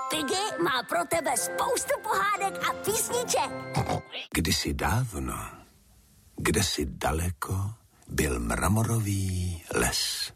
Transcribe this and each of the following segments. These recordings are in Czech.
Piggy má pro tebe spoustu pohádek a písniček. Kdysi dávno, kdesi daleko, byl mramorový les.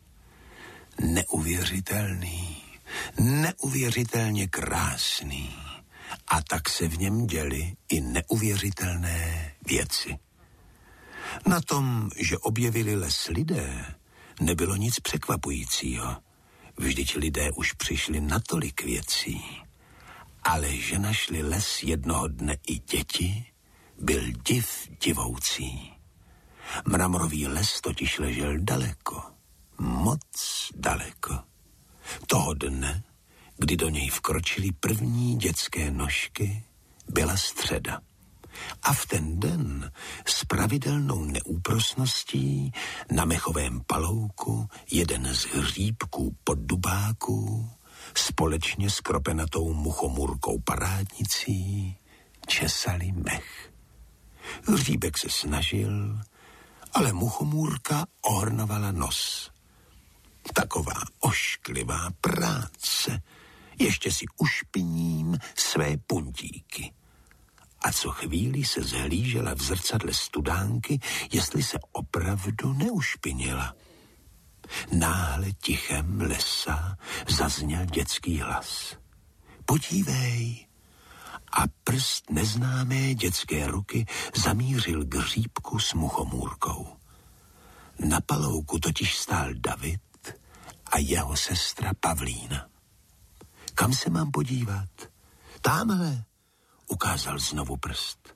Neuvěřitelně krásný. A tak se v něm děly i neuvěřitelné věci. Na tom, že objevili les lidé, nebylo nic překvapujícího. Vždyť lidé už přišli na tolik věcí. Ale že našli les jednoho dne i děti, byl div divoucí. Mramorový les totiž ležel daleko, moc daleko. Toho dne, kdy do něj vkročily první dětské nožky, byla středa. A v ten den s pravidelnou neúprosností na mechovém palouku jeden z hříbků poddubáků společně s kropenatou muchomůrkou parádnicí česali mech. Hříbek se snažil, ale muchomůrka ohrnovala nos. Taková ošklivá práce, ještě si ušpiním své puntíky. A co chvíli se zhlížela v zrcadle studánky, jestli se opravdu neušpinila. Náhle tichem lesa zazněl dětský hlas. Podívej! A prst neznámé dětské ruky zamířil k hříbku s muchomůrkou. Na palouku totiž stál David a jeho sestra Pavlína. Kam se mám podívat? Támhle, ukázal znovu prst.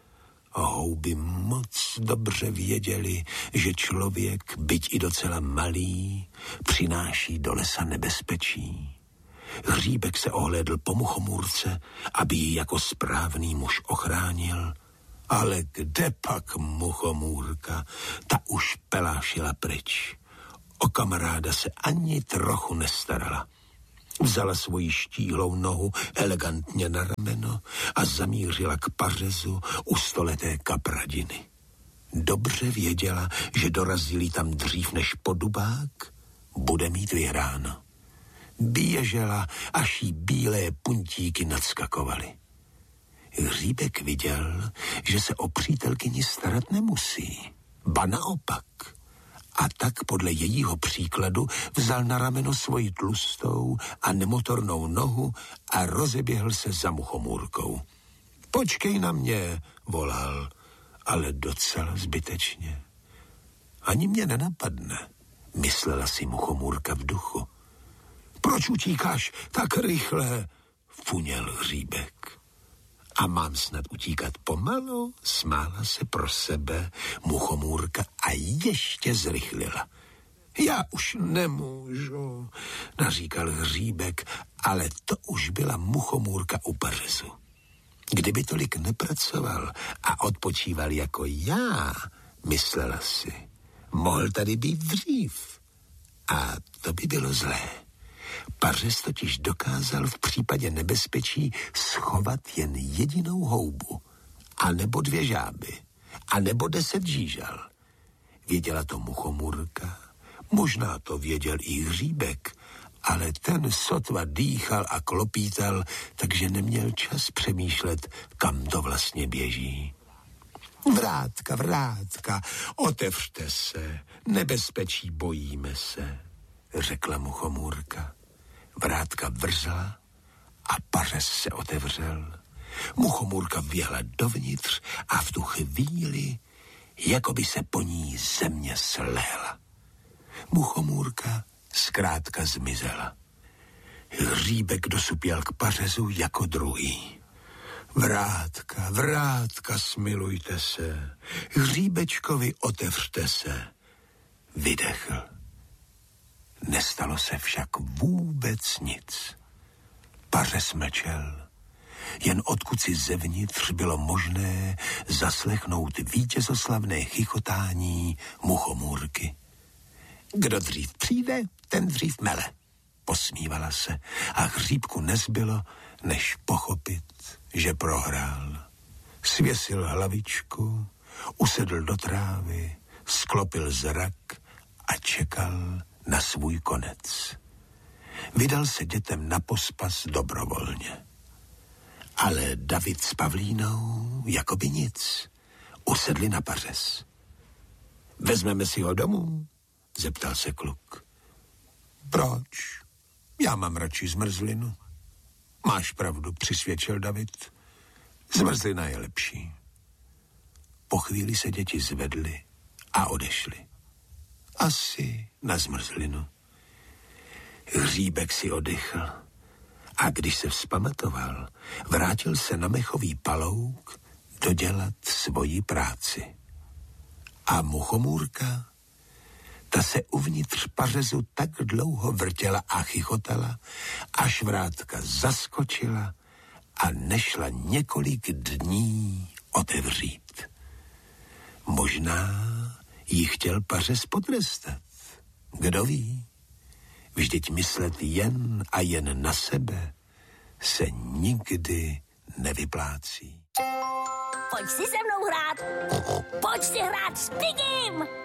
Houby moc dobře věděli, že člověk, byť i docela malý, přináší do lesa nebezpečí. Hříbek se ohlédl po muchomůrce, aby ji jako správný muž ochránil, ale kde pak muchomůrka, ta už pelášila pryč. O kamaráda se ani trochu nestarala. Vzala svoji štíhlou nohu elegantně na rameno a zamířila k pařezu u stoleté kapradiny. Dobře věděla, že dorazili tam dřív než podubák, bude mít vyhráno. Běžela, až jí bílé puntíky nadskakovaly. Hříbek viděl, že se o přítelkyni starat nemusí, ba naopak. A tak podle jejího příkladu vzal na rameno svoji tlustou a nemotornou nohu a rozeběhl se za muchomůrkou. Počkej na mě, volal, ale docela zbytečně. Ani mě nenapadne, myslela si muchomůrka v duchu. Proč utíkáš tak rychle, funěl hříbek. A mám snad utíkat pomalu, smála se pro sebe muchomůrka a ještě zrychlila. Já už nemůžu, naříkal hříbek, ale to už byla muchomůrka u pařezu. Kdyby tolik nepracoval a odpočíval jako já, myslela si, mohl tady být dřív. A to by bylo zlé. Pařez totiž dokázal v případě nebezpečí schovat jen jedinou houbu, anebo 2 žáby, anebo 10 žížal. Věděla to muchomůrka, možná to věděl i hříbek, ale ten sotva dýchal a klopítal, takže neměl čas přemýšlet, kam to vlastně běží. Vrátka, otevřte se, nebezpečí bojíme se, řekla muchomůrka. Vrátka vrzla a pařez se otevřel. Muchomůrka vjela dovnitř a v tu chvíli, jako by se po ní země slehla. Muchomůrka zkrátka zmizela. Hříbek dosupěl k pařezu jako druhý. Vrátka, smilujte se. Hříbečkovi otevřte se. Vydechl. Nestalo se však vůbec nic. Pařez mlčel. Jen odkud si zevnitř bylo možné zaslechnout vítězoslavné chichotání muchomůrky. Kdo dřív přijde, ten dřív mele, posmívala se a hříbku nezbylo, než pochopit, že prohrál. Svěsil hlavičku, usedl do trávy, sklopil zrak a čekal na svůj konec. vydal se dětem na pospas dobrovolně. Ale David s Pavlínou jakoby nic. Usedli na pařez. Vezmeme si ho domů? Zeptal se kluk. Proč? Já mám radši zmrzlinu. Máš pravdu, přisvědčil David. Zmrzlina je lepší. Po chvíli se děti zvedly a odešly. Asi na zmrzlinu. Hříbek si oddychl a když se vzpamatoval, vrátil se na mechový palouk dodělat svoji práci. A muchomůrka, ta se uvnitř pařezu tak dlouho vrtěla a chichotala, až vrátka zaskočila a nešla několik dní otevřít. Možná jí chtěl pařez potrestat. Kdo ví? Vždyť myslet jen a jen na sebe se nikdy nevyplácí. Pojď si se mnou hrát. Pojď si hrát s Pigim.